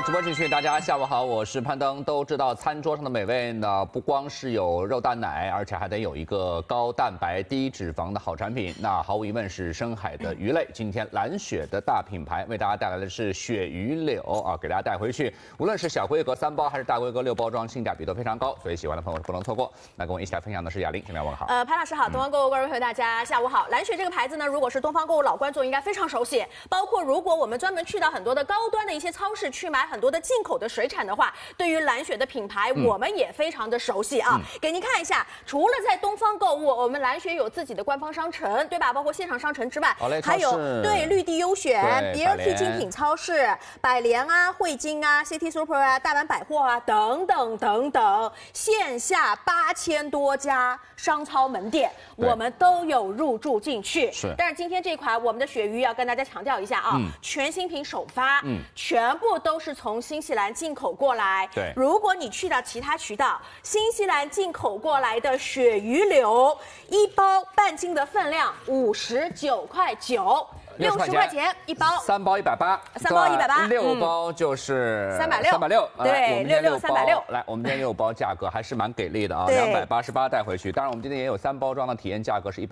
直播继续，大家下午好，我是攀登。都知道餐桌上的美味呢，不光是有肉蛋奶，而且还得有一个高蛋白低脂肪的好产品。那毫无疑问是深海的鱼类。今天蓝雪的大品牌为大家带来的是鳕鱼柳啊，给大家带回去。无论是小规格3包还是大规格6包装，性价比都非常高，所以喜欢的朋友是不能错过。那跟我一起来分享的是雅玲，前面问好。 潘老师好，东方购物观众朋友大家下午好。蓝雪这个牌子呢，如果是东方购物老观众应该非常熟悉，包括如果我们专门去到很多的高端的一些超市去买很多的进口的水产的话，对于蓝雪的品牌，我们也非常的熟悉啊。给您看一下，除了在东方购物，我们蓝雪有自己的官方商城，对吧？包括线上商城之外，还有对绿地优选、BLT 精品超市、百联啊、汇金啊、City Super 啊、大丸百货啊等等等等，线下8000多家商超门店，我们都有入驻进去。但是今天这款我们的鳕鱼要跟大家强调一下啊，全新品首发，全部都是从新西兰进口过来。 对， 如果你去到其他渠道，新西兰进口过来的鳕鱼柳，1包半斤的分量59.9块，60块钱1包 ，3包180，3 包180，6 包就是 360，对，66 360。 来，我们今天6包价格还是蛮给力的啊，288带回去。当然，我们今天也有3包装的体验价格是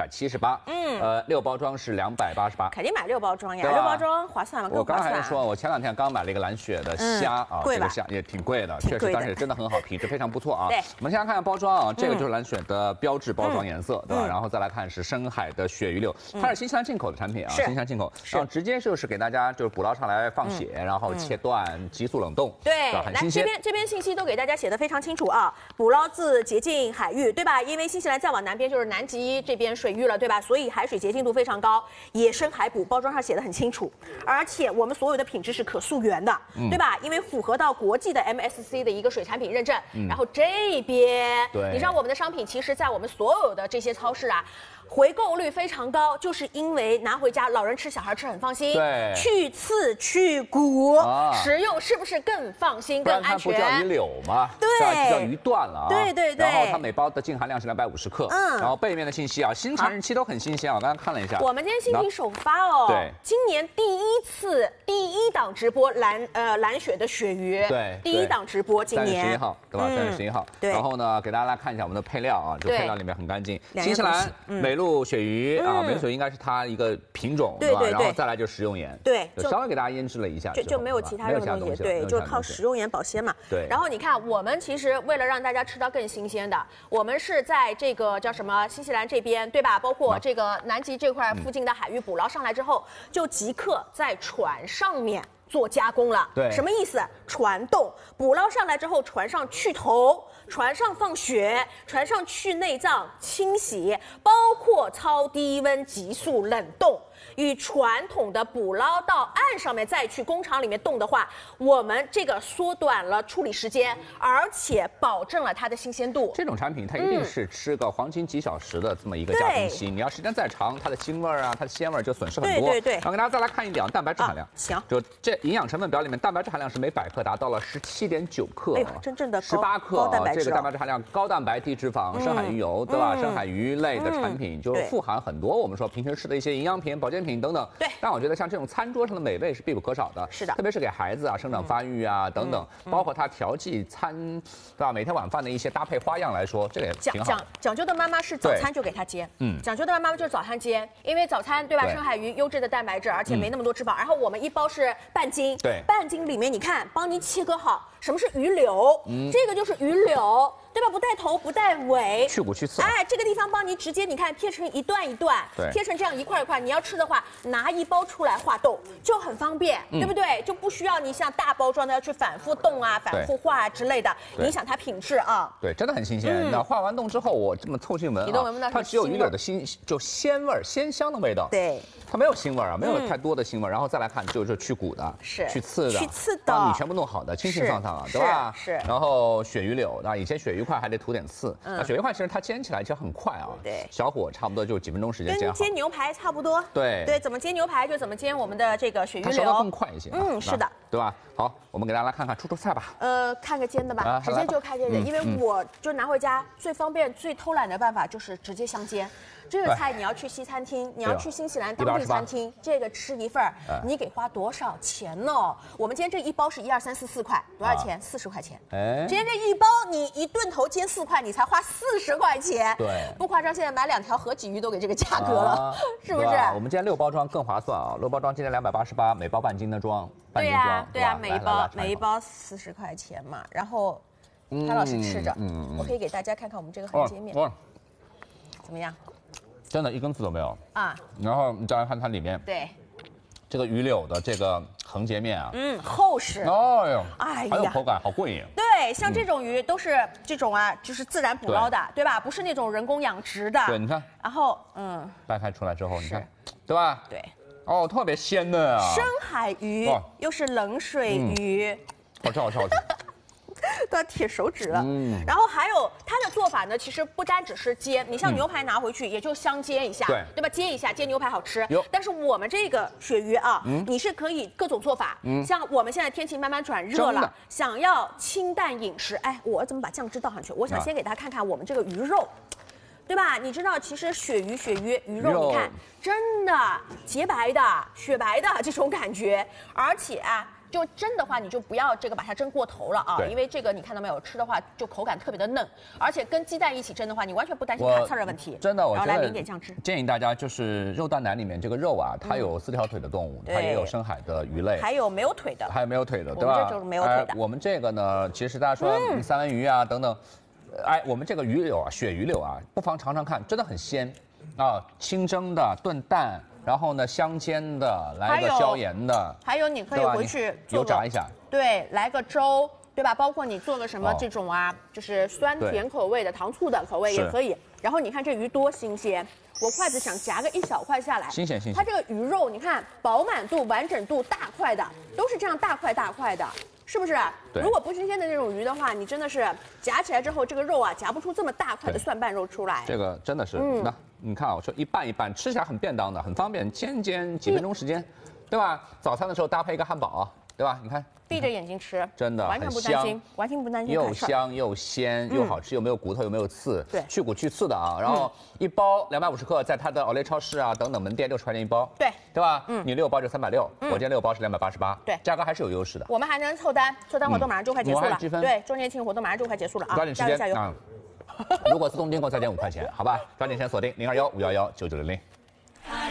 178，6包装是288。 肯定买6包装呀，6包装划算吗？ 我刚才说，我前2天刚买了一个蓝雪的虾啊，这个虾也挺贵的，确实，但是也真的很好，品质非常不错啊。 对， 我们先来看看包装啊，这个就是蓝雪的标志包装颜色，对吧？然后再来看是深海的鳕鱼柳，它是新西兰进口的产品啊，新西兰进口，然后直接就是给大家就是捕捞上来放血，然后切断，急速冷冻， 对， 很新鲜。 这边信息都给大家写的非常清楚啊，捕捞自洁净海域，对吧？因为新西兰再往南边就是南极这边水域了，对吧？所以海水洁净度非常高，野生海捕，包装上写的很清楚，而且我们所有的品质是可溯源的，对吧？因为符合到国际的 MSC 的一个水产品认证，然后这边，你知道我们的商品其实在我们所有的这些超市啊，回购率非常高，就是因为拿回家老人吃、小孩吃很放心， 对， 去刺去骨，食用是不是更放心、更安全？ 不然它不叫鱼柳吗？ 对， 叫鱼段了啊。 对。 然后它每包的净含量是250克，然后背面的信息啊，新产日期都很新鲜啊，我刚刚看了一下。 我们今天新品首发哦， 对， 今年第一档直播蓝雪的鳕鱼， 对， 第一档直播今年 3月11号，对吧？3月11号。 对。 然后呢，给大家来看一下我们的配料啊，这配料里面很干净，新西兰美鲈鳕鱼啊，美鲈鳕鱼应该是它一个品种，对吧？然后再来就食用盐， 对， 稍微给大家腌制了一下， 就没有其他任何东西，对，就靠食用盐保鲜嘛。 对。 然后你看，我们其实为了让大家吃到更新鲜的，我们是在这个叫什么新西兰这边，对吧？包括这个南极这块附近的海域捕捞上来之后，就即刻在船上面做加工了。 对， 什么意思？船冻，捕捞上来之后，船上去头，船上放血，船上去内脏清洗，包括超低温急速冷冻。与传统的捕捞到岸上面再去工厂里面冻的话，我们这个缩短了处理时间，而且保证了它的新鲜度。 这种产品它一定是吃个黄金几小时的这么一个加工期，你要时间再长，它的腥味啊，它的鲜味就损失很多。 对。 然后给大家再来看一点蛋白质含量， 行， 就这营养成分表里面蛋白质含量是每100克达到了17.9克， 真正的 18克高蛋白质， 这个蛋白质含量高蛋白低脂肪，深海鱼油，对吧？深海鱼类的产品就富含很多我们说平时吃的一些营养品、保健品等等。 对。 但我觉得像这种餐桌上的美味是必不可少的， 是的， 特别是给孩子啊生长发育啊等等，包括它调剂餐，对吧？每天晚饭的一些搭配花样来说，这个也挺好。 讲究的妈妈是早餐就给他煎，讲究的妈妈就是早餐煎，因为早餐对吧？深海鱼优质的蛋白质，而且没那么多脂肪。然后我们1包是半斤， 对， 半斤里面你看帮您切割好，什么是鱼柳？这个就是鱼柳。对吧？不带头，不带尾， 去骨去刺。 哎，这个地方帮你直接，你看贴成一段一段，贴成这样一块一块。你要吃的话，拿1包出来化冻就很方便，对不对？就不需要你像大包装的要去反复冻啊、反复化啊之类的，影响它品质啊。 对，真的很新鲜。那化完冻之后，我这么凑近闻啊，它只有鱼柳的就鲜味、鲜香的味道。 对， 它没有腥味啊，没有太多的腥味。然后再来看，就是去骨的， 是去刺的， 帮你全部弄好的，清清爽爽啊，对吧？ 是。 然后鳕鱼柳啊，以前鳕鱼块还得涂点刺，那鳕鱼块其实它煎起来其实很快啊， 对， 小火差不多就几分钟时间煎好。 跟煎牛排差不多。对，怎么煎牛排就怎么煎我们的这个鳕鱼柳， 它烧得更快一些。 是的， 对吧？好，我们给大家来看看出菜吧。 看个煎的吧，直接就看煎的，因为我就拿回家最方便、最偷懒的办法就是直接香煎。 这个菜你要去西餐厅，你要去新西兰当地餐厅，这个吃一份儿，你给花多少钱呢？我们今天这一包是1、2、3、4、4块，多少钱？40块钱。哎，今天这一包你一顿头煎4块，你才花40块钱。 对， 不夸张，现在买2条河鲫鱼都给这个价格了，是不是？ 我们今天6包装更划算啊，6包装今天288，每包半斤的装，半斤装。 对呀，每一包40块钱嘛。然后，潘老师吃着，我可以给大家看看我们这个横截面，怎么样？ 真的一根刺都没有啊。 然后你再来看它里面， 对， 这个鱼柳的这个横截面啊， 厚实。 哎呦， 哎呀， 很有口感，好过瘾。 对，像这种鱼都是这种啊，就是自然捕捞的，对吧？不是那种人工养殖的。 对，你看。 然后， 掰开出来之后，你看，对吧？ 对。 哦，特别鲜嫩啊！ 深海鱼又是冷水鱼， 好吃好吃好吃。 都要铁手指了。然后还有它的做法呢，其实不单只是煎，你像牛排拿回去也就香煎一下，对吧？煎一下，煎牛排好吃。但是我们这个鳕鱼啊，你是可以各种做法。像我们现在天气慢慢转热了，想要清淡饮食，哎，我怎么把酱汁倒上去？我想先给大家看看我们这个鱼肉。对吧？你知道，其实鳕鱼鱼肉，你看，真的洁白的、雪白的这种感觉，而且啊，就蒸的话，你就不要这个把它蒸过头了啊，因为这个你看到没有，吃的话就口感特别的嫩，而且跟鸡蛋一起蒸的话，你完全不担心卡刺的问题。 真的，我来淋点酱汁。 建议大家就是肉蛋奶里面这个肉啊，它有4条腿的动物，它也有深海的鱼类， 还有没有腿的， 对吧？ 这就是没有腿的。 我们这个呢，其实大家说三文鱼啊等等。哎，我们这个鱼柳啊，鳕鱼柳啊，不妨尝尝看，真的很鲜，啊，清蒸的、炖蛋，然后呢香煎的，来个椒盐的， 还有你可以回去油炸一下， 对，来个粥，对吧？包括你做个什么这种啊，就是酸甜口味的、糖醋的口味也可以。然后你看这鱼多新鲜，我筷子想夹个1小块下来， 新鲜。 它这个鱼肉你看饱满度、完整度，大块的，都是这样大块的。是不是？如果不新鲜的这种鱼的话，你真的是夹起来之后，这个肉啊夹不出这么大块的蒜瓣肉出来。 这个真的是，那你看啊，我说一半一半，吃起来很便当的，很方便，煎几分钟时间，对吧？早餐的时候搭配一个汉堡，对吧？你看。 闭着眼睛吃， 真的完全不担心，完全不担心。 又香又鲜又好吃，又没有骨头，又没有刺， 对， 去骨去刺的啊。然后一包250克，在它的奥莱超市啊等等门店60块钱一包， 对吧？你6包就360，我今天6包是288， 对， 价格还是有优势的。 我们还能凑单活动马上就快结束了，对，周年庆活动马上就快结束了啊， 抓紧时间加油！ 如果自动订购再减5块钱，好吧？抓紧时间锁定021-511-9900。